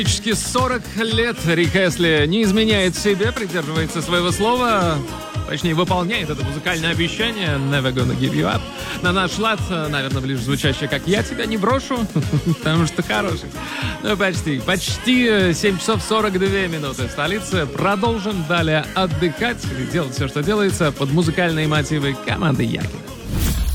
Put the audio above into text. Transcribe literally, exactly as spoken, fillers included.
Практически сорок лет Рик Эсли не изменяет себе, придерживается своего слова, точнее, выполняет это музыкальное обещание «Never gonna give you up». На наш лад, наверное, ближе звучащее, как «Я тебя не брошу», потому что хороший. Ну, почти. Почти семь часов сорок две минуты в столице. Продолжим далее отдыхать и делать все, что делается под музыкальные мотивы команды Якина.